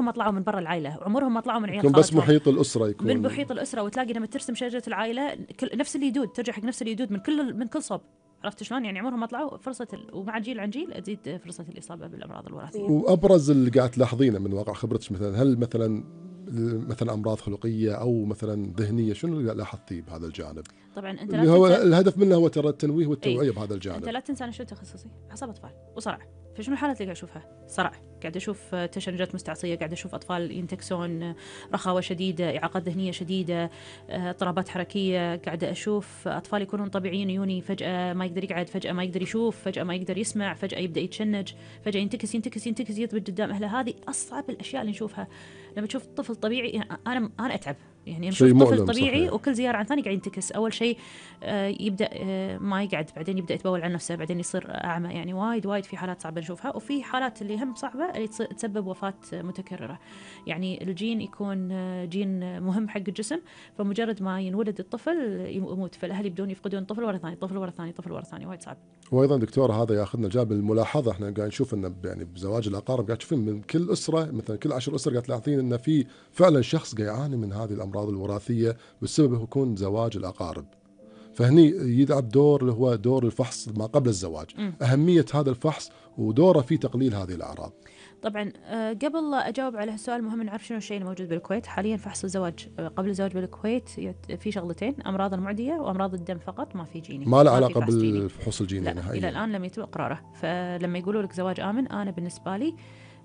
عمرهم ما طلعوا من برا العائله، عمرهم ما طلعوا من عيال يكون بس خالتهم، محيط الاسره يكون من محيط الاسره. وتلاقي لما ترسم شجره العائله نفس اليدود، ترجع حق نفس اليدود من كل صوب. عرفت شلون؟ يعني عمرهم ما طلعوا فرصه ومع جيل عن جيل تزيد فرصه الاصابه بالامراض الوراثيه. وابرز اللي قاعد تلاحظينه من واقع خبرتك مثلا، هل مثلا امراض خلقيه او مثلا ذهنيه، شنو اللي لاحظتيه بهذا الجانب؟ طبعا انت اللي هو الهدف منه هو ترى التنويه والتوعيه بهذا الجانب. انت لا تنسى انا شو تخصصي؟ اعصاب اطفال وصرع. فشنو الحالات اللي قاعد اشوفها؟ صرع، قاعد اشوف تشنجات مستعصيه، قاعد اشوف اطفال ينتكسون، رخاوه شديده، اعاقات ذهنيه شديده، اضطرابات حركيه، قاعد اشوف اطفال يكونون طبيعيين يوني فجاه ما يقدر يقعد، فجاه ما يقدر يشوف، فجاه ما يقدر يسمع، فجاه يبدا يتشنج، فجاه ينتكس يثبت قدام اهله. هذه اصعب الاشياء اللي نشوفها لما تشوف طفل طبيعي. انا اتعب يعني نشوف طفل طبيعي صحيح. وكل زياره عن ثاني قاعد ينتكس. اول شيء يبدا ما يقعد، بعدين يبدا يتبول عن نفسه، بعدين يصير اعمى. يعني وايد في حالات صعبه نشوفها، وفي حالات اللي هم صعبه اللي تسبب وفاه متكرره. يعني الجين يكون جين مهم حق الجسم، فمجرد ما ينولد الطفل يموت، فالاهل يبدون يفقدون طفل ورا ثاني، طفل ورا ثاني، طفل ورا ثاني. وايد صعب. وايضا دكتور هذا ياخذنا جاب الملاحظه، احنا قاعد نشوف انه يعني بزواج الاقارب قاعد تشوفين من كل اسره، مثلا كل 10 اسر قاعد تلاحظين انه في فعلا شخص قاعد يعاني من هذه الامراض الوراثيه، والسبب يكون زواج الاقارب. فهني يلعب دور اللي هو دور الفحص ما قبل الزواج، اهميه هذا الفحص ودوره في تقليل هذه الاعراض. طبعا قبل لا اجاوب على هالسؤال مهم نعرف شنو الشيء الموجود بالكويت حاليا. فحص الزواج قبل الزواج بالكويت في شغلتين، امراض المعديه وامراض الدم فقط، ما في جيني، ما له علاقه بالفحوص الجيني نهائيا. الى الان لم يتم اقراره. فلما يقولوا لك زواج امن، انا بالنسبه لي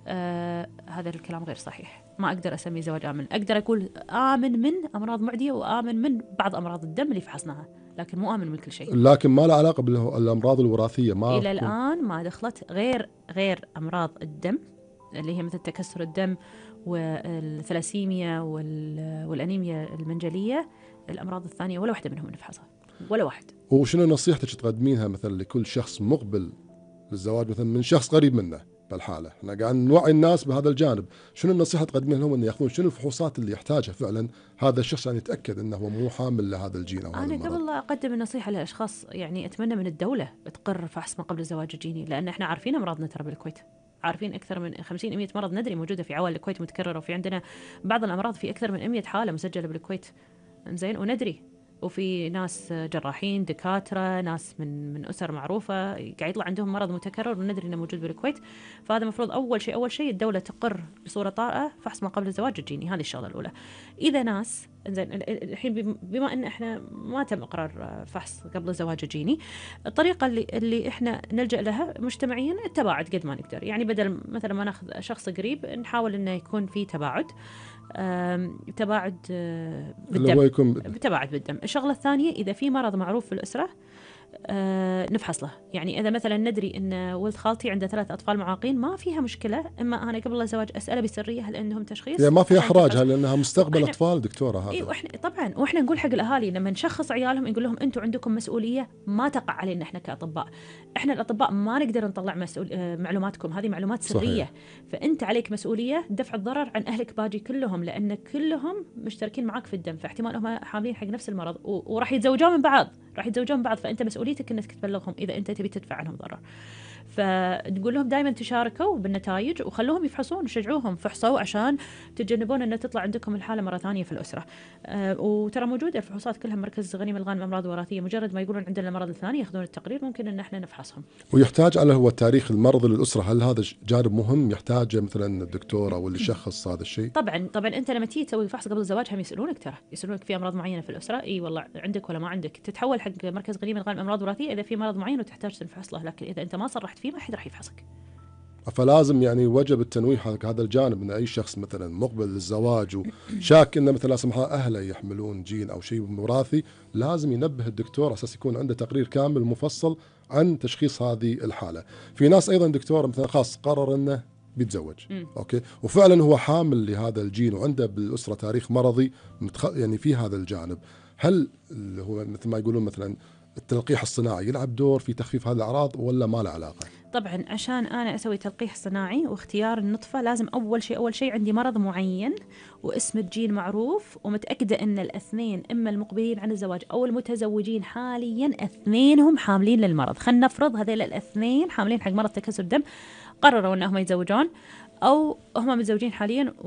هذا الكلام غير صحيح. ما اقدر اسميه زواج امن. اقدر اقول امن من امراض معديه وامن من بعض امراض الدم اللي فحصناها، لكن مو امن من كل شيء. لكن ما له علاقه بالامراض الوراثيه. ما الى الان ما دخلت غير امراض الدم اللي هي مثل تكسر الدم والثلاسيميا والانيميا المنجليه. الامراض الثانيه ولا واحده منهم نفحصها، ولا واحد. وشنو نصيحتك تقدمينها مثلا لكل شخص مقبل للزواج مثلا من شخص قريب منه بالحاله؟ احنا قاعد نوعي الناس بهذا الجانب، شنو النصيحه تقدمين لهم ان ياخذون شنو الفحوصات اللي يحتاجها فعلا هذا الشخص عشان يتاكد انه هو مو حامل لهذا الجين او هذا المرض؟ انا قبل لا اقدم النصيحه للاشخاص يعني اتمنى من الدوله تقر فحص ما قبل الزواج الجيني، لان احنا عارفين امراضنا ترى بالكويت، عارفين اكثر من 50 100 مرض ندري موجوده في عوائل الكويت متكرره، وفي عندنا بعض الامراض في اكثر من 100 حاله مسجله بالكويت. زين، وندري وفي ناس جراحين، دكاتره، ناس من اسر معروفه قاعد يطلع عندهم مرض متكرر وندري انه موجود بالكويت. فهذا المفروض اول شيء الدوله تقر بصوره طارئه فحص ما قبل الزواج الجيني. هذه الشغله الاولى. اذا ناس زين الحين بما ان احنا ما تم اقرار فحص قبل الزواج الجيني، الطريقه اللي احنا نلجا لها مجتمعيا التباعد قد ما نقدر. يعني بدل مثلا ما ناخذ شخص قريب نحاول انه يكون في تباعد بالدم، هو يكون تباعد بالدم. الشغله الثانيه اذا في مرض معروف في الاسره نفحص له. يعني إذا مثلا ندري أن ولد خالتي عنده 3 أطفال معاقين، ما فيها مشكلة إما أنا قبل الزواج أسأله بسرية هل عندهم تشخيص، يعني ما في إحراج، هل لأنها مستقبل أطفال دكتورة هذا. إيه وإحنا نقول حق الأهالي لما نشخص عيالهم نقول لهم أنتم عندكم مسؤولية ما تقع علينا إحنا كأطباء. إحنا الأطباء ما نقدر نطلع معلوماتكم، هذه معلومات سرية. صحيح. فأنت عليك مسؤولية دفع الضرر عن أهلك باجي كلهم، لأن كلهم مشتركين معك في الدم، فاحتمال هم حاملين حق نفس المرض وراح يتزوجون من بعض، فأنت مسؤوليتك أنك تبلغهم إذا أنت تبي تدفع عنهم ضرر. فتقول لهم دائما تشاركوا بالنتائج وخلوهم يفحصون وشجعوهم، فحصوا عشان تتجنبون أن تطلع عندكم الحالة مرة ثانية في الأسرة. وترى موجودة الفحوصات كلها مركز غني من الغانم أمراض وراثية، مجرد ما يقولون عندنا المرض الفلاني ياخذون التقرير ممكن أن احنا نفحصهم. ويحتاج على هو التاريخ المرضي للأسرة، هل هذا جانب مهم يحتاجه مثلا الدكتور أو اللي يشخص هذا الشيء؟ طبعا أنت لما تيجي تسوي فحص قبل الزواج هم يسألونك في أمراض معينة في الأسرة، إي والله عندك ولا ما عندك، تتحول حق مركز غني من الغانم أمراض وراثية إذا في مرض معين وتحتاج تنفحص له، لكن إذا أنت ما صرحت فيه ما حد راح يفحصك. فلازم يعني وجب التنويه هذا الجانب، ان اي شخص مثلا مقبل للزواج وشاك انه مثلا لا سمح الله اهله يحملون جين او شيء وراثي، لازم ينبه الدكتور اساس يكون عنده تقرير كامل مفصل عن تشخيص هذه الحاله. في ناس ايضا دكتور مثلا خاص قرر انه بيتزوج اوكي وفعلا هو حامل لهذا الجين وعنده بالاسره تاريخ مرضي يعني في هذا الجانب، هل هو مثل ما يقولون مثلا التلقيح الصناعي يلعب دور في تخفيف هذه الاعراض ولا ما له علاقه؟ طبعا عشان انا اسوي تلقيح صناعي واختيار النطفه لازم اول شيء عندي مرض معين واسم الجين معروف ومتاكده ان الاثنين اما المقبلين عن الزواج او المتزوجين حاليا اثنينهم حاملين للمرض. خلينا نفرض هذول الاثنين حاملين حق مرض تكسر الدم، قرروا انهم يتزوجون او هم متزوجين حاليا